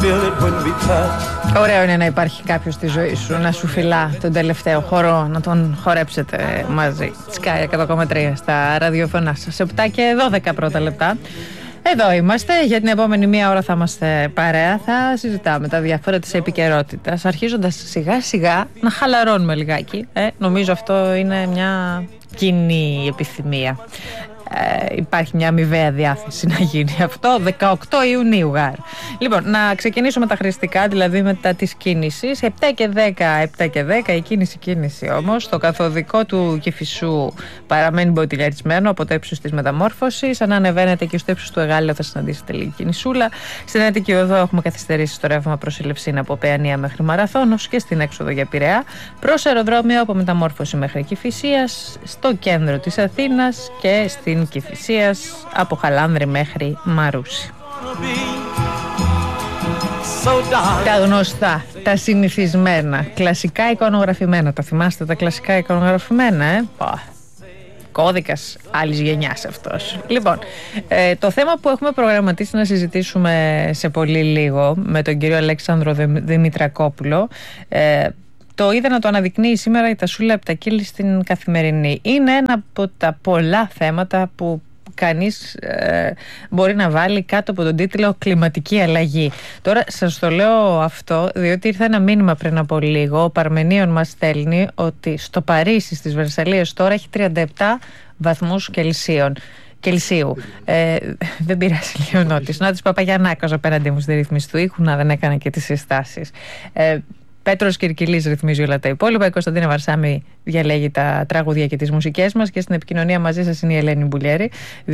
Ωραίο είναι να υπάρχει κάποιος στη ζωή σου να σου φυλά τον τελευταίο χορό, να τον χορέψετε μαζί. Sky 100,3 στα ραδιοφωνά σας. 7 και 12 πρώτα λεπτά. Εδώ είμαστε, για την επόμενη μία ώρα θα είμαστε παρέα, θα συζητάμε τα διάφορα της επικαιρότητας, αρχίζοντας σιγά σιγά να χαλαρώνουμε λιγάκι. Νομίζω αυτό είναι μια κοινή επιθυμία. Υπάρχει μια αμοιβαία διάθεση να γίνει αυτό. 18 Ιουνίου γάρ. Λοιπόν, να ξεκινήσουμε τα χρηστικά, δηλαδή μετά της κίνησης. 7 και 10 η κίνηση όμως. Το καθοδικό του Κηφισού παραμένει μποτιλιαρισμένο από το ύψος της Μεταμόρφωσης. Αν ανεβαίνετε και στο ύψος του Εγάλεω θα συναντήσετε λίγη κινησούλα. Στην Αττική Οδό έχουμε καθυστερήσει στο ρεύμα προς Ελευσίνα από Παιανία μέχρι Μαραθώνος και στην έξοδο για Πειραιά. Προς αεροδρόμιο από Μεταμόρφωση μέχρι Κηφισίας, στο κέντρο της Αθήνας και στην Κηφισίας από Χαλάνδρη μέχρι Μαρούσι. Τα γνωστά, τα συνηθισμένα, κλασικά εικονογραφημένα. Τα θυμάστε τα κλασικά εικονογραφημένα, Κώδικας άλλης γενιάς αυτός. Λοιπόν, το θέμα που έχουμε προγραμματίσει να συζητήσουμε σε πολύ λίγο με τον κύριο Αλέξανδρο Δημητρακόπουλο, το είδα να το αναδεικνύει σήμερα η Τασούλα Επτακίλη στην Καθημερινή. Είναι ένα από τα πολλά θέματα που κανείς μπορεί να βάλει κάτω από τον τίτλο κλιματική αλλαγή. Τώρα σας το λέω αυτό διότι ήρθε ένα μήνυμα πριν από λίγο. Ο Παρμενίων μας στέλνει ότι στο Παρίσι, στις Βερσαλίες τώρα έχει 37 βαθμούς Κελσίου. Δεν πειράζει λίγο νότης. Νότης Παπαγιαννάκος απέναντι μου στη ρύθμιση του ήχου, να δεν έκανα και τις συστάσεις. Πέτρος Κυρκυλής ρυθμίζει όλα τα υπόλοιπα. Η Κωνσταντίνα Βαρσάμι διαλέγει τα τραγούδια και τις μουσικές μας και στην επικοινωνία μαζί σας είναι η Ελένη Μπουλιέρη.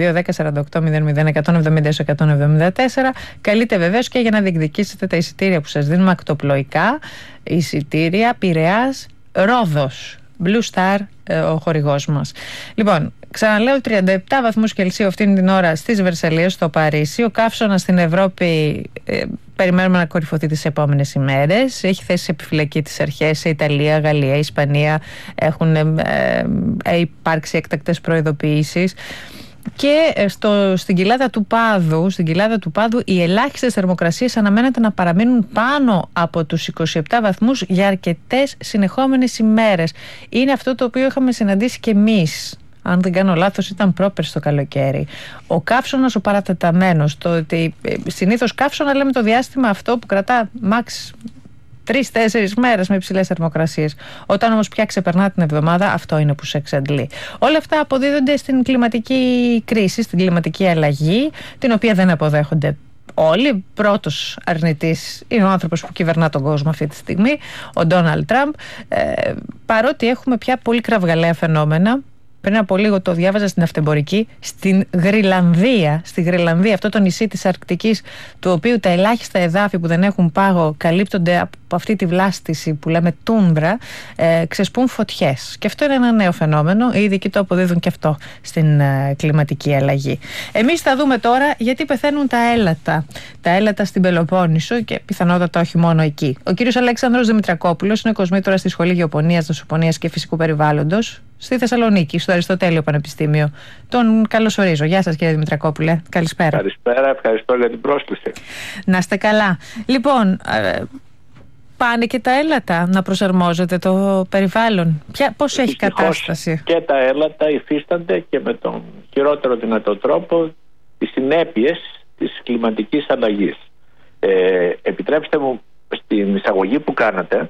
2-10-48-00-174. Καλείτε βεβαίως και για να διεκδικήσετε τα εισιτήρια που σας δίνουμε ακτοπλοϊκά. Εισιτήρια Πειραιάς Ρόδος. Blue Star ο χορηγός μας. Λοιπόν, ξαναλέω 37 βαθμούς Κελσίου αυτήν την ώρα στις Βερσαλίες στο Παρίσι. Ο καύσωνας στην Ευρώπη περιμένουμε να κορυφωθεί τις επόμενες ημέρες. Έχει θέσει σε επιφυλακή τις αρχές σε Ιταλία, Γαλλία, Ισπανία. Έχουν υπάρξει έκτακτες προειδοποιήσεις. Και στην κοιλάδα του Πάδου οι ελάχιστες θερμοκρασίες αναμένεται να παραμείνουν πάνω από τους 27 βαθμούς για αρκετές συνεχόμενες ημέρες. Είναι αυτό το οποίο είχαμε συναντήσει και εμείς. Αν δεν κάνω λάθος ήταν πρόπερση το καλοκαίρι. Ο καύσωνας ο παρατεταμένος, το ότι συνήθως καύσωνα λέμε το διάστημα αυτό που κρατά max 3-4 μέρες με υψηλές θερμοκρασίες. Όταν όμως πια ξεπερνά την εβδομάδα, αυτό είναι που σε εξαντλεί. Όλα αυτά αποδίδονται στην κλιματική κρίση, στην κλιματική αλλαγή, την οποία δεν αποδέχονται όλοι. Πρώτος αρνητής είναι ο άνθρωπος που κυβερνά τον κόσμο αυτή τη στιγμή, ο Ντόναλντ Τραμπ. Παρότι έχουμε πια πολύ κραυγαλαία φαινόμενα. Πριν από λίγο το διάβαζα στην Αυτεμπορική, στην Γρυλανδία, αυτό το νησί της Αρκτικής, του οποίου τα ελάχιστα εδάφη που δεν έχουν πάγο καλύπτονται από αυτή τη βλάστηση που λέμε τούντρα, ξεσπούν φωτιές. Και αυτό είναι ένα νέο φαινόμενο. Οι ειδικοί το αποδίδουν και αυτό στην κλιματική αλλαγή. Εμείς θα δούμε τώρα γιατί πεθαίνουν τα έλατα. Τα έλατα στην Πελοπόννησο και πιθανότατα όχι μόνο εκεί. Ο κύριος Αλέξανδρος Δημητρακόπουλος είναι κοσμήτωρας στη Σχολή Γεωπονίας, Δασοπονίας και Φυσικού Περιβάλλοντος στη Θεσσαλονίκη, στο Αριστοτέλειο Πανεπιστήμιο. Τον καλωσορίζω. Γεια σας, κύριε Δημητρακόπουλε. Καλησπέρα. Καλησπέρα, ευχαριστώ για την πρόσκληση. Να είστε καλά. Λοιπόν, πάνε και τα έλατα να προσαρμόζεται το περιβάλλον. Πώς έχει κατάσταση? Και τα έλατα υφίστανται και με τον χειρότερο δυνατό τρόπο τις συνέπειες της κλιματικής αλλαγής. Επιτρέψτε μου στην εισαγωγή που κάνατε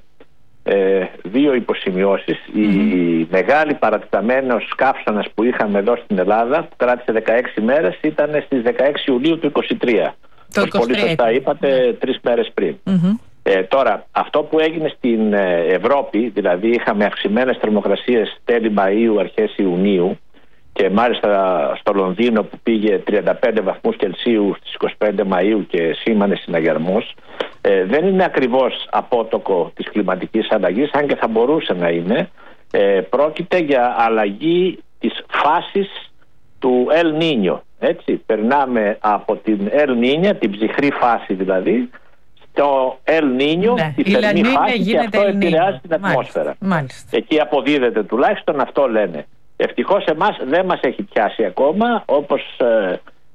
δύο υποσημειώσεις. Η μεγάλη παρατεταμένος καύσωνας που είχαμε εδώ στην Ελλάδα, που κράτησε 16 μέρες, ήταν στις 16 Ιουλίου του 2023. Όπως πολύ σωστά είπατε, 3 μέρες πριν. Τώρα, αυτό που έγινε στην Ευρώπη, δηλαδή είχαμε αυξημένες θερμοκρασίες τέλη Μαΐου, αρχές Ιουνίου, και μάλιστα στο Λονδίνο που πήγε 35 βαθμούς Κελσίου στις 25 Μαΐου και σήμανε συναγερμούς, δεν είναι ακριβώς απότοκο της κλιματικής αλλαγής, αν και θα μπορούσε να είναι. Πρόκειται για αλλαγή της φάσης του El Niño. Έτσι, περνάμε από την El Niña, την ψυχρή φάση δηλαδή, στο El Niño, ναι, τη θερμή φάση, και αυτό επηρεάζει την ατμόσφαιρα. Μάλιστα. Εκεί αποδίδεται τουλάχιστον, αυτό λένε. Ευτυχώς εμάς δεν μας έχει πιάσει ακόμα, όπως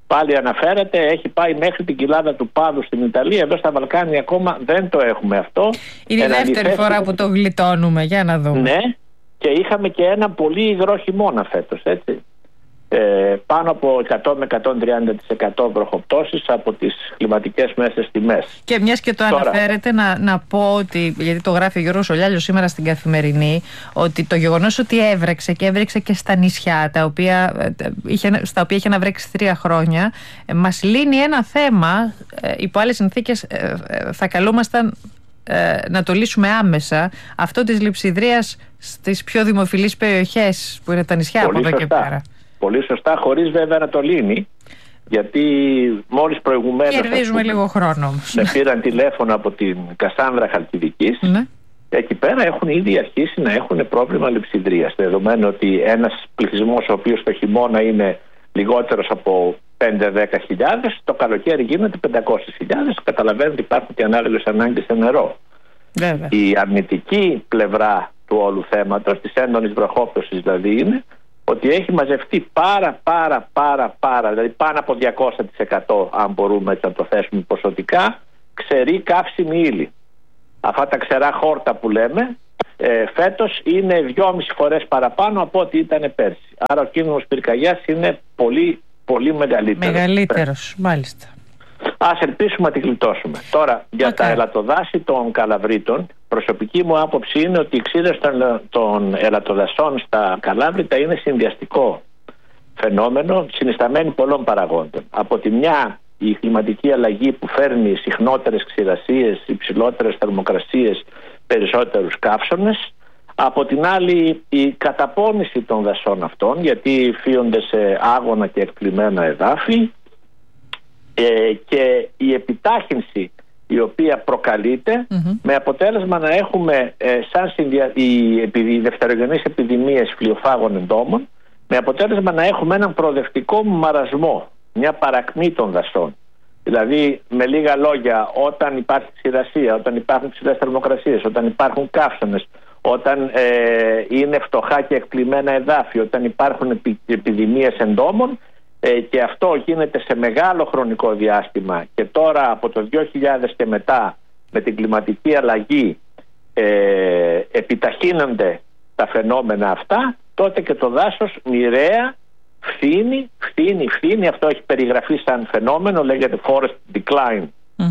Πάλι αναφέρεται, έχει πάει μέχρι την κοιλάδα του Πάδου στην Ιταλία. Εδώ στα Βαλκάνια ακόμα δεν το έχουμε αυτό. Είναι η δεύτερη φορά που το γλιτώνουμε, για να δούμε. Ναι, και είχαμε και ένα πολύ υγρό χειμώνα φέτος, έτσι. Πάνω από 100 με 130% βροχοπτώσεις από τις κλιματικές μέσες τιμές. Και μιας και το αναφέρετε, να πω ότι, γιατί το γράφει ο Γιώργος Ολιάλιος σήμερα στην Καθημερινή, ότι το γεγονός ότι έβρεξε και στα νησιά στα οποία είχε να βρέξει 3 χρόνια, μας λύνει ένα θέμα. Υπό άλλες συνθήκες θα καλούμασταν να το λύσουμε άμεσα, αυτό της λειψιδρίας στις πιο δημοφιλείς περιοχές που είναι τα νησιά. Πολύ από εδώ σωστά. Και πέρα. Πολύ σωστά, χωρίς βέβαια να το λύνει, γιατί μόλις προηγουμένως κερδίζουμε λίγο χρόνο όμως. Με πήραν τηλέφωνο από την Κασάνδρα Χαλκιδικής. Ναι. Εκεί πέρα έχουν ήδη αρχίσει να έχουν πρόβλημα λειψιδρίας, δεδομένου ότι ένας πληθυσμός ο οποίος το χειμώνα είναι λιγότερος από 5-10 χιλιάδες, το καλοκαίρι γίνεται 500 χιλιάδες. Καταλαβαίνετε ότι υπάρχουν και ανάλογες ανάγκες σε νερό. Βέβαια. Η αρνητική πλευρά του όλου θέματος, της έντονης βροχόπτωσης δηλαδή, είναι ότι έχει μαζευτεί πάρα, δηλαδή πάνω από 200%, αν μπορούμε έτσι να το θέσουμε ποσοτικά, ξερή καύσιμη ύλη. Αυτά τα ξερά χόρτα που λέμε, φέτος είναι 2,5 φορές παραπάνω από ό,τι ήταν πέρσι. Άρα ο κίνδυνος πυρκαγιάς είναι πολύ μεγαλύτερος, μάλιστα. Ας ελπίσουμε να τη γλιτώσουμε. Τώρα, για τα ελατοδάση των Καλαβρίτων, προσωπική μου άποψη είναι ότι η ξύρωση των ελατοδασών στα Καλάβρητα είναι συνδυαστικό φαινόμενο, συνισταμένη πολλών παραγόντων. Από τη μια, η κλιματική αλλαγή που φέρνει συχνότερες ξηρασίες, υψηλότερες θερμοκρασίες, περισσότερους καύσωνες. Από την άλλη, η καταπώνηση των δασών αυτών, γιατί φύονται σε άγωνα και εκπλημμένα εδάφη, και η η οποία προκαλείται, με αποτέλεσμα να έχουμε οι δευτερογενείς επιδημίες φλοιοφάγων εντόμων, με αποτέλεσμα να έχουμε έναν προοδευτικό μαρασμό, μια παρακμή των δασών. Δηλαδή, με λίγα λόγια, όταν υπάρχει ξηρασία, όταν υπάρχουν ψηλές θερμοκρασίες, όταν υπάρχουν καύσωνες, όταν είναι φτωχά και εκπλημμένα εδάφη, όταν υπάρχουν επιδημίες εντόμων, και αυτό γίνεται σε μεγάλο χρονικό διάστημα, και τώρα από το 2000 και μετά με την κλιματική αλλαγή επιταχύνονται τα φαινόμενα αυτά, τότε και το δάσος μοιραία φθήνει. Αυτό έχει περιγραφεί σαν φαινόμενο, λέγεται forest decline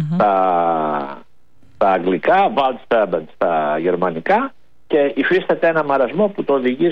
στα αγγλικά, waldsterben στα γερμανικά, και υφίσταται ένα μαρασμό που το οδηγεί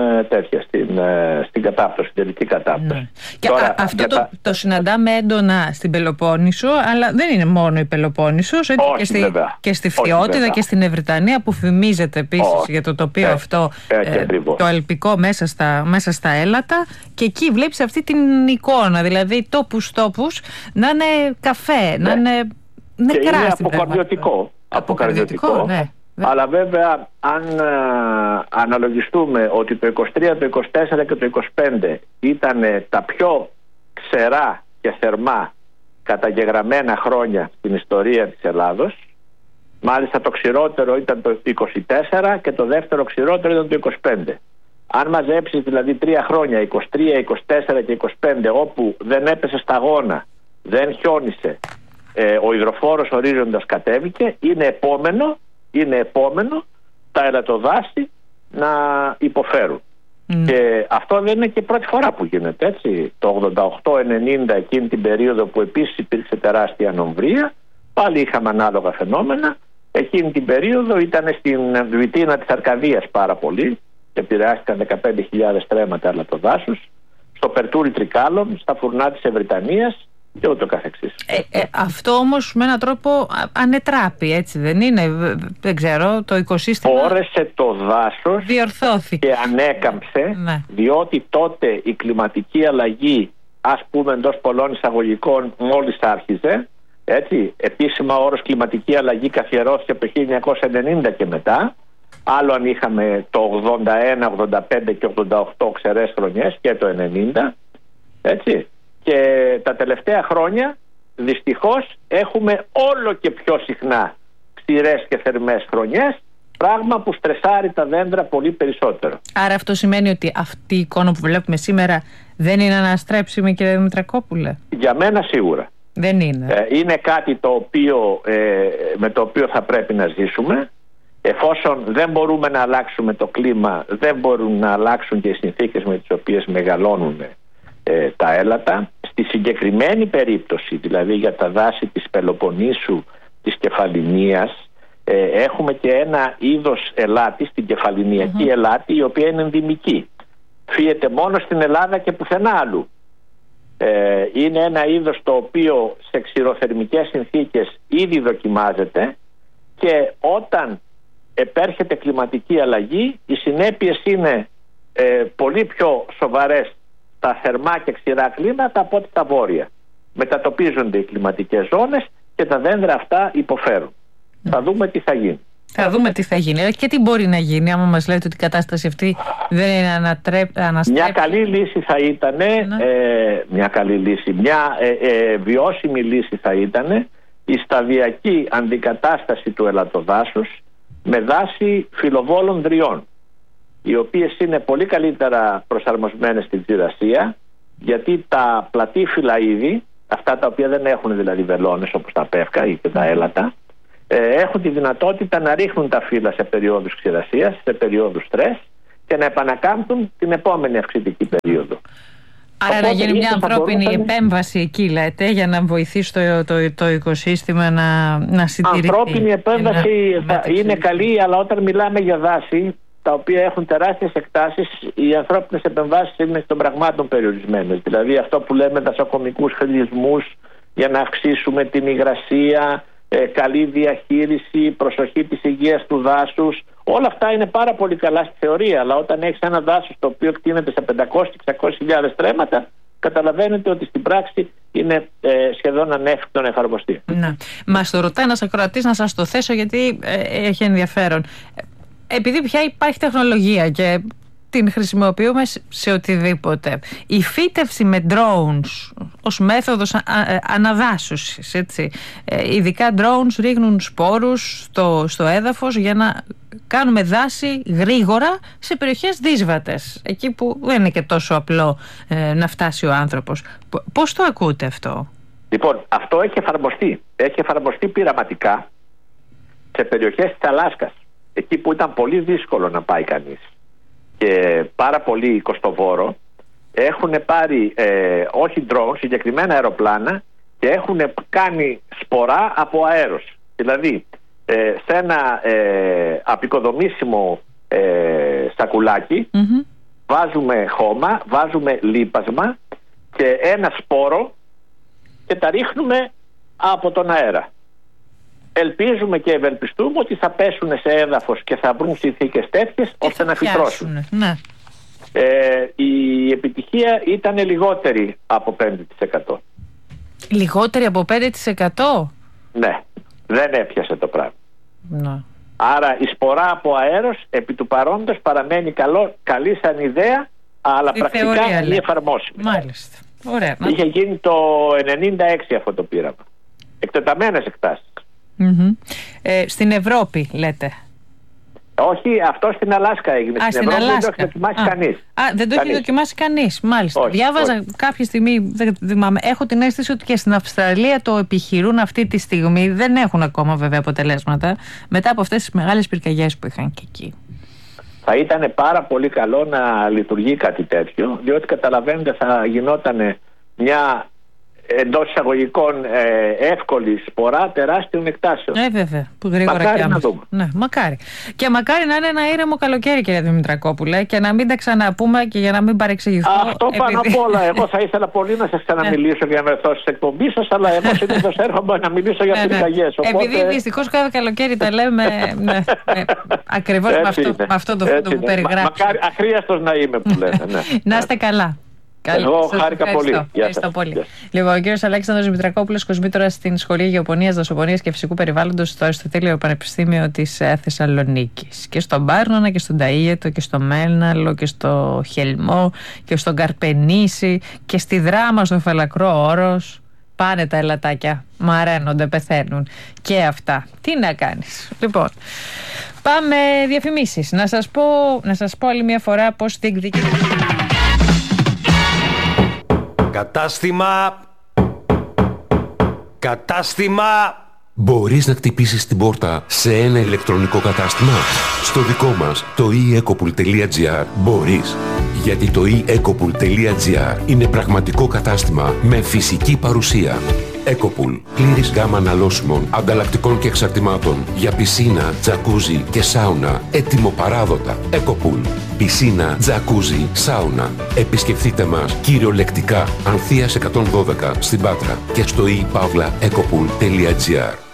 στην κατάπτωση, στην τελική κατάπτωση. Ναι. Και τώρα, αυτό το συναντάμε έντονα στην Πελοπόννησο, αλλά δεν είναι μόνο η Πελοπόννησος, και στη Φθιώτιδα και στην Ευρυτανία, που φημίζεται επίσης για το τοπίο αυτό, το αλπικό μέσα στα έλατα, και εκεί βλέπεις αυτή την εικόνα, δηλαδή τόπους να είναι καφέ, να είναι νεκρά. Είναι αποκαρδιωτικό. Ναι. Αλλά βέβαια, αν αναλογιστούμε ότι το 23, το 24 και το 25 ήταν τα πιο ξερά και θερμά καταγεγραμμένα χρόνια στην ιστορία της Ελλάδος, μάλιστα το ξηρότερο ήταν το 24 και το δεύτερο ξηρότερο ήταν το 25. Αν μαζέψεις δηλαδή 3 χρόνια, 23, 24 και 25, όπου δεν έπεσε σταγόνα, δεν χιόνισε, ο υδροφόρος ορίζοντας κατέβηκε, είναι επόμενο τα ελατοδάση να υποφέρουν. Και αυτό δεν είναι και πρώτη φορά που γίνεται, έτσι. Το 88-90, εκείνη την περίοδο που επίσης υπήρξε τεράστια νομβρία, πάλι είχαμε ανάλογα φαινόμενα. Εκείνη την περίοδο ήταν στην Βιτίνα της Αρκαδίας πάρα πολύ, επηρεάστηκαν 15.000 στρέμματα ελατοδάσους, στο Περτούρι Τρικάλων, στα φουρνά της Ευρυτανίας και ούτω καθεξής. Αυτό όμως με έναν τρόπο ανετράπη, έτσι δεν είναι? Δεν ξέρω, το οικοσύστημα όρεσε το δάσος, διορθώθηκε και ανέκαμψε, ναι. Διότι τότε η κλιματική αλλαγή, ας πούμε εντός πολλών εισαγωγικών, μόλις άρχιζε, έτσι. Επίσημα ο όρος κλιματική αλλαγή καθιερώθηκε από το 1990 και μετά. Άλλο αν είχαμε το 81, 85 και 88 ξερές χρονιές και το 90, έτσι. Και τα τελευταία χρόνια δυστυχώς έχουμε όλο και πιο συχνά ξηρές και θερμές χρονιές, πράγμα που στρεσάρει τα δέντρα πολύ περισσότερο. Άρα αυτό σημαίνει ότι αυτή η εικόνα που βλέπουμε σήμερα δεν είναι αναστρέψιμη, κύριε Δημητρακόπουλε? Για μένα σίγουρα. Δεν είναι. Είναι κάτι με το οποίο θα πρέπει να ζήσουμε. Εφόσον δεν μπορούμε να αλλάξουμε το κλίμα, δεν μπορούν να αλλάξουν και οι συνθήκες με τις οποίες μεγαλώνουν τα έλατα. Στη συγκεκριμένη περίπτωση, δηλαδή για τα δάση της Πελοποννήσου, της Κεφαληνίας, έχουμε και ένα είδος ελάτη, την κεφαληνιακή ελάτη, η οποία είναι ενδυμική. Φύεται μόνο στην Ελλάδα και πουθενά αλλού. Είναι ένα είδος το οποίο σε ξηροθερμικές συνθήκες ήδη δοκιμάζεται, και όταν επέρχεται κλιματική αλλαγή, οι συνέπειες είναι πολύ πιο σοβαρές στα θερμά και ξηρά κλίματα από ό,τι τα βόρεια. Μετατοπίζονται οι κλιματικές ζώνες και τα δέντρα αυτά υποφέρουν. Θα δούμε τι θα γίνει. Θα δούμε τι θα γίνει. Και τι μπορεί να γίνει, άμα μας λέτε ότι η κατάσταση αυτή δεν είναι αναστρέψιμη. Μια καλή λύση θα ήταν, μια βιώσιμη λύση θα ήταν η σταδιακή αντικατάσταση του ελαττοδάσους με δάση φυλλοβόλων δριών, οι οποίες είναι πολύ καλύτερα προσαρμοσμένες στην ξηρασία, γιατί τα πλατήφυλλα είδη, αυτά τα οποία δεν έχουν δηλαδή βελόνες όπως τα πεύκα ή και τα έλατα, έχουν τη δυνατότητα να ρίχνουν τα φύλλα σε περιόδους ξηρασίας, σε περιόδους στρες, και να επανακάμπτουν την επόμενη αυξητική περίοδο. Άρα να γίνει μια ανθρώπινη επέμβαση εκεί, λέτε, για να βοηθήσει το οικοσύστημα να συντηρηθεί. Ανθρώπινη επέμβαση είναι καλή, αλλά όταν μιλάμε για δάση τα οποία έχουν τεράστιες εκτάσεις, οι ανθρώπινες επεμβάσεις είναι των πραγμάτων περιορισμένες. Δηλαδή αυτό που λέμε δασοκομικούς χλισμούς για να αυξήσουμε την υγρασία, καλή διαχείριση, προσοχή της υγείας του δάσους. Όλα αυτά είναι πάρα πολύ καλά στη θεωρία, αλλά όταν έχεις ένα δάσος το οποίο κτίνεται σε 500-600 χιλιάδες τρέματα, καταλαβαίνετε ότι στην πράξη είναι σχεδόν ανέφικτο να εφαρμοστεί. Να. Μας το ρωτάει ένας ακροατής, να σας το θέσω γιατί έχει ενδιαφέρον. Επειδή πια υπάρχει τεχνολογία και την χρησιμοποιούμε σε οτιδήποτε, η φύτευση με drones ως μέθοδος αναδάσωσης, έτσι, ειδικά drones ρίχνουν σπόρους στο έδαφος για να κάνουμε δάση γρήγορα σε περιοχές δύσβατες, εκεί που δεν είναι και τόσο απλό να φτάσει ο άνθρωπος. Πώς το ακούτε αυτό? Λοιπόν, αυτό έχει εφαρμοστεί πειραματικά σε περιοχές της Αλάσκας, εκεί που ήταν πολύ δύσκολο να πάει κανείς και πάρα πολύ κοστοβόρο. Έχουν πάρει όχι drones, συγκεκριμένα αεροπλάνα, και έχουν κάνει σπορά από αέρος. Δηλαδή σε ένα απεικοδομήσιμο σακουλάκι βάζουμε χώμα, βάζουμε λίπασμα και ένα σπόρο και τα ρίχνουμε από τον αέρα. Ελπίζουμε και ευελπιστούμε ότι θα πέσουν σε έδαφος και θα βρουν συνθήκες τέτοιες ώστε να φυτρώσουν. Ναι. Η επιτυχία ήταν λιγότερη από 5%. Λιγότερη από 5%? Ναι, δεν έπιασε το πράγμα. Ναι. Άρα η σπορά από αέρος επί του παρόντος παραμένει καλή σαν ιδέα, αλλά πρακτικά μη εφαρμόσιμη. Μάλιστα. Ωραία. Είχε γίνει το 1996 αυτό το πείραμα. Εκτεταμένες εκτάσεις. Στην Ευρώπη λέτε? Όχι, αυτό στην Αλάσκα έγινε. Στην Ευρώπη δεν το έχει δοκιμάσει κανείς. Δεν το έχει δοκιμάσει κανείς, μάλιστα. Όχι, διάβαζα κάποια στιγμή, δεν θυμάμαι, έχω την αίσθηση ότι και στην Αυστραλία το επιχειρούν αυτή τη στιγμή. Δεν έχουν ακόμα βέβαια αποτελέσματα μετά από αυτές τις μεγάλες πυρκαγιές που είχαν και εκεί. Θα ήταν πάρα πολύ καλό να λειτουργεί κάτι τέτοιο, διότι καταλαβαίνετε θα γινόταν μια εντός εισαγωγικών εύκολη σπορά τεράστιων εκτάσεων. Βέβαια. Που γρήγορα μακάρι να δούμε. Ναι, μακάρι. Και μακάρι να είναι ένα ήρεμο καλοκαίρι, κύριε Δημητρακόπουλε, και να μην τα ξαναπούμε και για να μην παρεξηγηθώ. Αυτό πάνω απ' όλα. Εγώ θα ήθελα πολύ να σας ξαναμιλήσω για να βρεθώ στην εκπομπή σας, αλλά εγώ συνήθως έρχομαι να μιλήσω για πυρκαγιές. Οπότε... Επειδή δυστυχώς κάθε καλοκαίρι τα λέμε ακριβώς με αυτό το φόντο που περιγράψατε. Αχρίαστος να είμαι που λέτε. Να είστε καλά. Εγώ χάρηκα πολύ. Ευχαριστώ πολύ. Λοιπόν, ο κύριος Αλέξανδρος Δημητρακόπουλος, κοσμήτορας στην Σχολή Γεωπονίας, Δασοπονίας και Φυσικού Περιβάλλοντος στο Αριστοτέλειο Πανεπιστήμιο της Θεσσαλονίκης. Και στον Πάρνονα και στον Ταΐετο και στο Μέλναλο και στο Χελμό και στον Καρπενήσι και στη Δράμα, στο Φαλακρό Όρος. Πάνε τα ελατάκια, μαραίνονται, πεθαίνουν. Και αυτά. Τι να κάνεις. Λοιπόν. Πάμε διαφημίσεις. Να σας πω άλλη μια φορά πώς διεκδικείται. Κατάστημα. Μπορείς να χτυπήσεις την πόρτα σε ένα ηλεκτρονικό κατάστημα? Στο δικό μας, το eEcopool.gr, μπορείς. Γιατί το eEcopool.gr είναι πραγματικό κατάστημα με φυσική παρουσία. Ecopool. Πλήρης γάμα αναλώσιμων, ανταλλακτικών και εξαρτημάτων για πισίνα, τζακούζι και σάουνα. Έτοιμο παράδοτα. Ecopool. Πισίνα, τζακούζι, σάουνα. Επισκεφτείτε μας κυριολεκτικά. Ανθείας 112 στην Πάτρα και στο ePavlaEcopool.gr.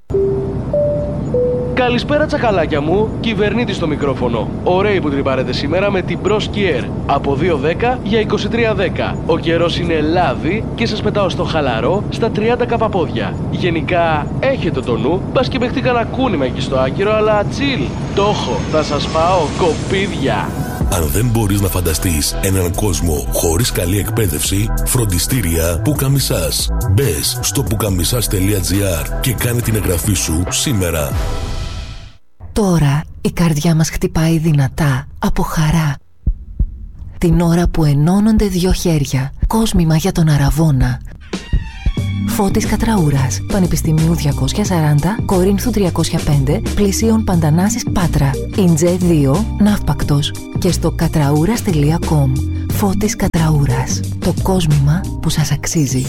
Καλησπέρα τσακαλάκια μου, κυβερνήτης στο μικρόφωνο. Ωραίοι που τρυπάρετε σήμερα με την Pro Skier. Από 2.10 για 23.10. Ο καιρός είναι λάδι και σας πετάω στο χαλαρό στα 30 καπαπόδια. Γενικά έχετε το νου, μπας και παιχτεί κανένα κούνημα εκεί στο άκυρο, αλλά chill. Το έχω, θα σας φάω κοπίδια. Αν δεν μπορείς να φανταστείς έναν κόσμο χωρίς καλή εκπαίδευση, φροντιστήρια Πουκαμισάς. Μπες στο pukamisas.gr και κάνε την εγγραφή σου σήμερα. Τώρα η καρδιά μας χτυπάει δυνατά από χαρά. Την ώρα που ενώνονται δύο χέρια, κόσμημα για τον Αραβώνα. Φώτης Κατραούρας, Πανεπιστημίου 240, Κορίνθου 305, Πλησίων Παντανάσης Πάτρα, Ιντζέ 2, Ναύπακτος και στο κατραούρας.com. Φώτης Κατραούρας, το κόσμημα που σας αξίζει.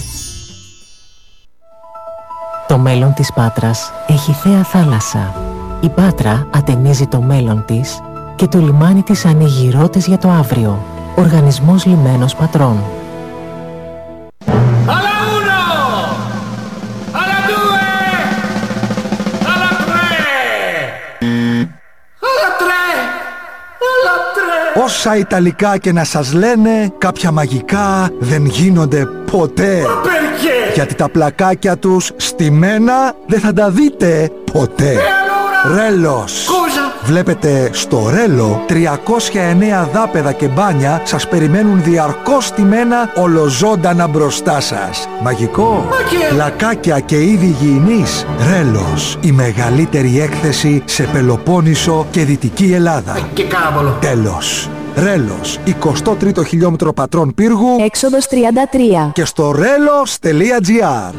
Το μέλλον της Πάτρας έχει θέα θάλασσα. Η Πάτρα ατενίζει το μέλλον της και το λιμάνι της ανοίγει ροutes για το αύριο. Οργανισμός Λιμένος Πατρών. Όσα Ιταλικά και να σας λένε, κάποια μαγικά δεν γίνονται ποτέ. Γιατί τα πλακάκια τους στημένα δεν θα τα δείτε ποτέ. Ρέλος. Βλέπετε στο Ρέλο 309 δάπεδα και μπάνια σας περιμένουν διαρκώς στημένα ολοζώντανα μπροστά σας. Μαγικό. Πλακάκια και είδη υγιεινής. Ρέλος. Η μεγαλύτερη έκθεση σε Πελοπόννησο και Δυτική Ελλάδα. Και κάβολο. Τέλος. Ρέλος, 23ο χιλιόμετρο Πατρών Πύργου, έξοδος 33 και στο relos.gr.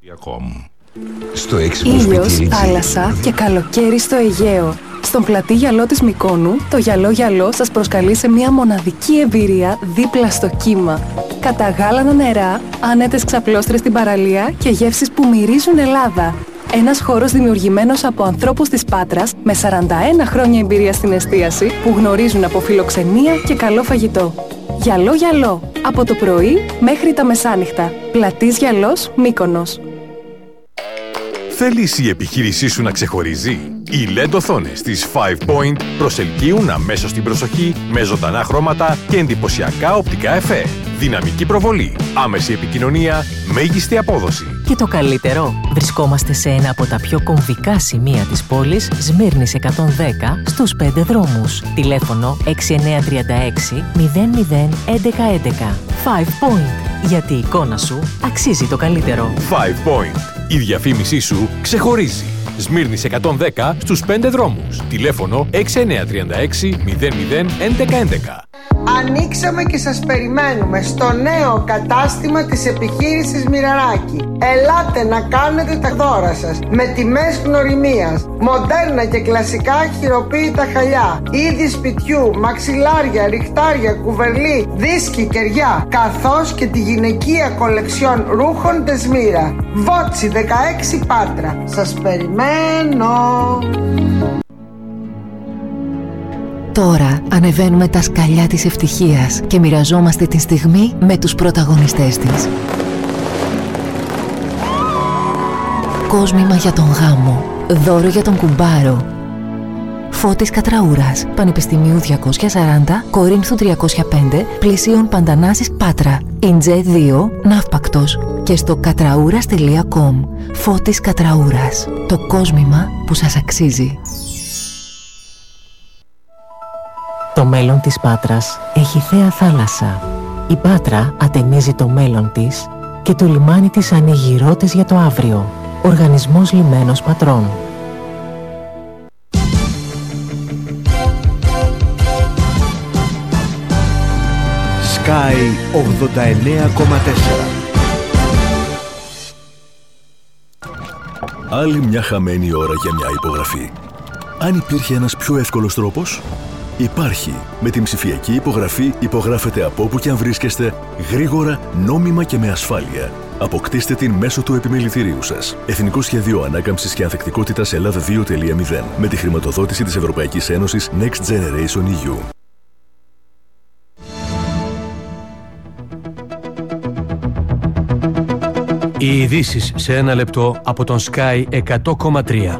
Ήλιος, θάλασσα και καλοκαίρι στο Αιγαίο. Στον πλατή γυαλό της Μυκόνου, το γυαλό σας προσκαλεί σε μια μοναδική εμπειρία δίπλα στο κύμα. Καταγάλανα νερά, άνετες ξαπλώστρες στην παραλία και γεύσεις που μυρίζουν Ελλάδα. Ένας χώρος δημιουργημένος από ανθρώπους της Πάτρας με 41 χρόνια εμπειρία στην εστίαση που γνωρίζουν από φιλοξενία και καλό φαγητό. Γυαλό, από το πρωί μέχρι τα μεσάνυχτα. Πλατής Γυαλός, Μύκονος. Θέλεις η επιχείρησή σου να ξεχωρίζει? Οι LED οθόνες της 5 Point προσελκύουν αμέσως την προσοχή με ζωντανά χρώματα και εντυπωσιακά οπτικά εφέ. Δυναμική προβολή, άμεση επικοινωνία, μέγιστη απόδοση. Και το καλύτερο, βρισκόμαστε σε ένα από τα πιο κομβικά σημεία της πόλης, Σμύρνης 110, στους 5 δρόμους. Τηλέφωνο 6936 00 1111. 5 Point, γιατί η εικόνα σου αξίζει το καλύτερο. 5 Point, η διαφήμισή σου ξεχωρίζει. Σμύρνης 110 στους 5 δρόμους. Τηλέφωνο 6936 00 1111. Ανοίξαμε και σας περιμένουμε στο νέο κατάστημα της επιχείρησης Μοιραράκη. Ελάτε να κάνετε τα δώρα σας με τιμές γνωριμίας, μοντέρνα και κλασικά χειροποίητα χαλιά, είδη σπιτιού, μαξιλάρια, ριχτάρια, κουβερλί, δίσκοι, κεριά, καθώς και τη γυναικεία κολεξιόν ρούχων Τεσμύρα. Βότσι 16 Πάτρα. Σας περιμένω. Τώρα ανεβαίνουμε τα σκαλιά της ευτυχίας και μοιραζόμαστε τη στιγμή με τους πρωταγωνιστές της. Κόσμημα για τον γάμο, δώρο για τον κουμπάρο. Φώτης Κατραούρας, Πανεπιστημίου 240, Κορίνθου 305, Πλησίων Παντανάσης Πάτρα, Ιντζέ 2, Ναύπακτος και στο κατραούρας.com. Φώτης Κατραούρας, το κόσμημα που σας αξίζει. Το μέλλον της Πάτρας έχει θέα θάλασσα. Η Πάτρα ατενίζει το μέλλον της και το λιμάνι της ανοίγει ροutes για το αύριο. Οργανισμός Λιμένος Πατρών. Sky 89,4. Άλλη μια χαμένη ώρα για μια υπογραφή. Αν υπήρχε ένας πιο εύκολος τρόπος, υπάρχει. Με την ψηφιακή υπογραφή υπογράφετε από όπου και αν βρίσκεστε, γρήγορα, νόμιμα και με ασφάλεια. Αποκτήστε την μέσω του επιμελητηρίου σας. Εθνικό Σχέδιο Ανάκαμψης και Ανθεκτικότητας Ελλάδα 2.0 με τη χρηματοδότηση της Ευρωπαϊκής Ένωσης Next Generation EU. Οι ειδήσεις σε ένα λεπτό από τον Sky 100,3.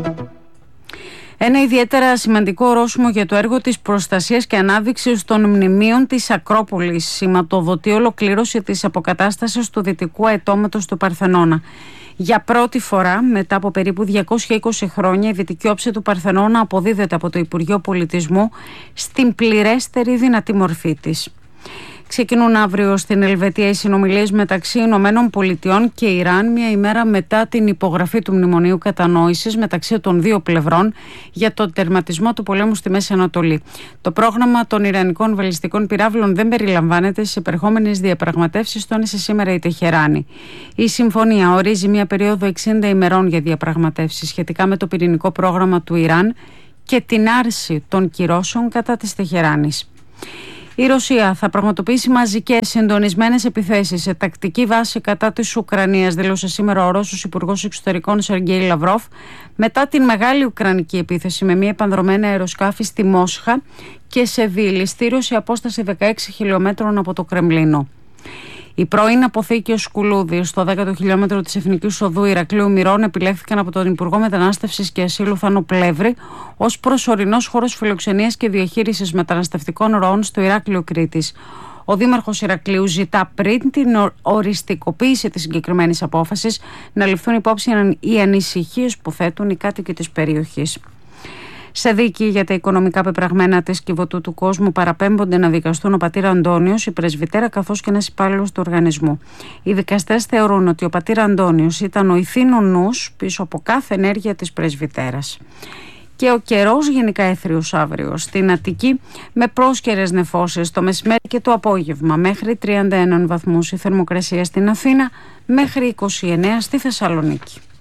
Ένα ιδιαίτερα σημαντικό ορόσημο για το έργο της προστασίας και ανάδειξης των μνημείων της Ακρόπολης σηματοδοτεί ολοκλήρωση της αποκατάστασης του δυτικού αετώματος του Παρθενώνα. Για πρώτη φορά, μετά από περίπου 220 χρόνια, η δυτική όψη του Παρθενώνα αποδίδεται από το Υπουργείο Πολιτισμού στην πληρέστερη δυνατή μορφή της. Ξεκινούν αύριο στην Ελβετία οι συνομιλίες μεταξύ Ηνωμένων Πολιτειών και Ιράν, μια ημέρα μετά την υπογραφή του Μνημονίου Κατανόησης μεταξύ των δύο πλευρών για τον τερματισμό του πολέμου στη Μέση Ανατολή. Το πρόγραμμα των Ιρανικών βαλιστικών πυράβλων δεν περιλαμβάνεται στις επερχόμενες διαπραγματεύσεις, τόνισε σήμερα η Τεχεράνη. Η συμφωνία ορίζει μια περίοδο 60 ημερών για διαπραγματεύσεις σχετικά με το πυρηνικό πρόγραμμα του Ιράν και την άρση των κυρώσεων κατά της Τεχεράνης. Η Ρωσία θα πραγματοποιήσει μαζικές συντονισμένες επιθέσεις σε τακτική βάση κατά της Ουκρανίας, δήλωσε σήμερα ο Ρώσος Υπουργός Εξωτερικών Σεργέη Λαυρόφ, μετά την μεγάλη ουκρανική επίθεση με μια επανδρομένα αεροσκάφη στη Μόσχα και σε Βιλιστήριο σε απόσταση 16 χιλιόμετρων από το Κρεμλίνο. Η πρώην αποθήκη Σκουλούδη στο 10ο χιλιόμετρο της Εθνικής Οδού Ηρακλείου Μυρών επιλέχθηκαν από τον Υπουργό Μετανάστευσης και Ασύλου Θάνο Πλεύρη ως προσωρινός χώρος φιλοξενίας και διαχείρισης μεταναστευτικών ροών στο Ηράκλειο Κρήτης. Ο Δήμαρχος Ηρακλείου ζητά πριν την οριστικοποίηση της συγκεκριμένης απόφασης να ληφθούν υπόψη οι ανησυχίες που θέτουν οι κάτοικοι της περιοχής. Σε δίκη για τα οικονομικά πεπραγμένα της Κιβωτού του Κόσμου παραπέμπονται να δικαστούν ο πατήρ Αντώνιος, η πρεσβυτέρα καθώς και ένας υπάλληλος του οργανισμού. Οι δικαστές θεωρούν ότι ο πατήρ Αντώνιος ήταν ο ηθήνων νους πίσω από κάθε ενέργεια της πρεσβυτέρας. Και ο καιρός γενικά έθριος αύριο στην Αττική με πρόσκαιρες νεφώσεις το μεσημέρι και το απόγευμα μέχρι 31 βαθμούς η θερμοκρασία στην Αθήνα, μέχρι 29 στη Θεσσαλονίκη.